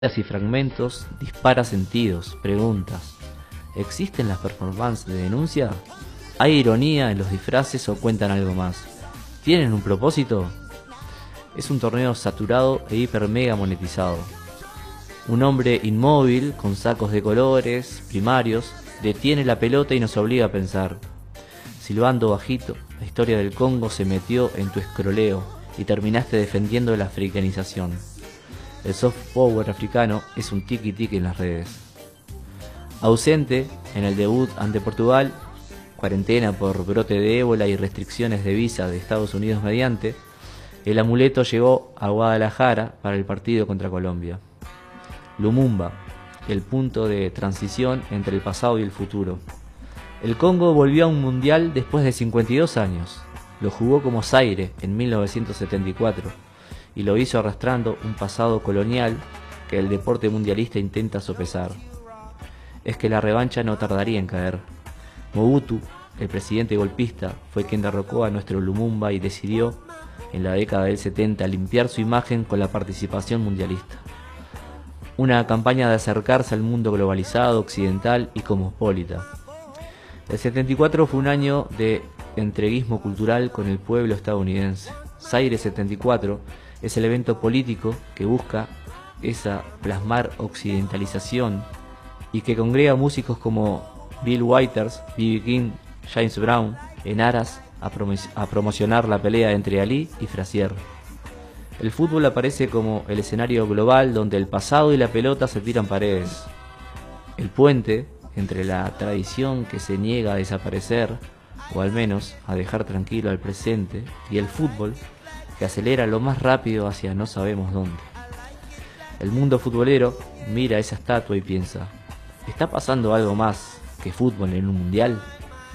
y fragmentos, dispara sentidos, preguntas. ¿Existen las performances de denuncia? ¿Hay ironía en los disfraces o cuentan algo más? ¿Tienen un propósito? Es un torneo saturado e hiper mega monetizado. Un hombre inmóvil, con sacos de colores, primarios, detiene la pelota y nos obliga a pensar. Silbando bajito, la historia del Congo se metió en tu escroleo y terminaste defendiendo la africanización. El soft power africano es un tiki-tiki en las redes. Ausente en el debut ante Portugal, cuarentena por brote de ébola y restricciones de visa de Estados Unidos mediante, el amuleto llegó a Guadalajara para el partido contra Colombia. Lumumba, el punto de transición entre el pasado y el futuro. El Congo volvió a un mundial después de 52 años. Lo jugó como Zaire en 1974 y lo hizo arrastrando un pasado colonial que el deporte mundialista intenta sopesar. Es que la revancha no tardaría en caer. Mobutu, el presidente golpista, fue quien derrocó a nuestro Lumumba y decidió, en la década del 70, limpiar su imagen con la participación mundialista. Una campaña de acercarse al mundo globalizado, occidental y cosmopolita. El 74 fue un año de entreguismo cultural con el pueblo estadounidense. Zaire 74 es el evento político que busca esa plasmar occidentalización y que congrega músicos como Bill Withers, B.B. King, James Brown en aras a promocionar la pelea entre Ali y Frazier. El fútbol aparece como el escenario global donde el pasado y la pelota se tiran paredes. El puente entre la tradición que se niega a desaparecer, o al menos a dejar tranquilo al presente, y el fútbol que acelera lo más rápido hacia no sabemos dónde. El mundo futbolero mira esa estatua y piensa, ¿está pasando algo más que fútbol en un mundial?